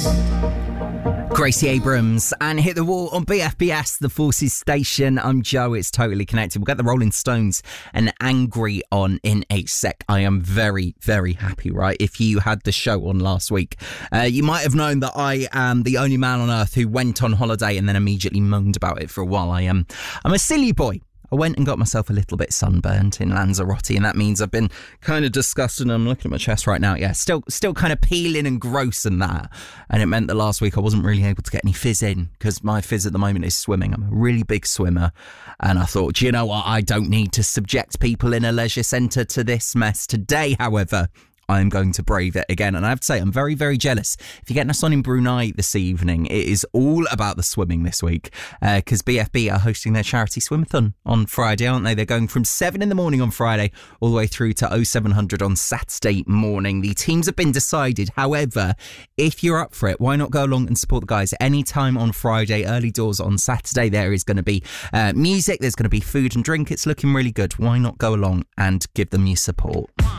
Gracie Abrams and Hit the Wall on BFBS, the Forces Station. I'm Joe. It's Totally Connected. We'll get the Rolling Stones and Angry on in a sec. I am very, very happy, right? If you had the show on last week, you might have known that I am the only man on earth who went on holiday and then immediately moaned about it for a while. I'm a silly boy. I went and got myself a little bit sunburnt in Lanzarote, and that means I've been kind of disgusted. I'm looking at my chest right now. Yeah, still kind of peeling and gross and that. And it meant that last week I wasn't really able to get any fizz in because my fizz at the moment is swimming. I'm a really big swimmer. And I thought, do you know what? I don't need to subject people in a leisure centre to this mess. Today, however, I'm going to brave it again. And I have to say, I'm very, very jealous. If you're getting us on in Brunei this evening, it is all about the swimming this week because BFB are hosting their charity swimathon on Friday, aren't they? They're going from 7 in the morning on Friday all the way through to 0700 on Saturday morning. The teams have been decided. However, if you're up for it, why not go along and support the guys anytime on Friday, early doors on Saturday. There is going to be music. There's going to be food and drink. It's looking really good. Why not go along and give them your support?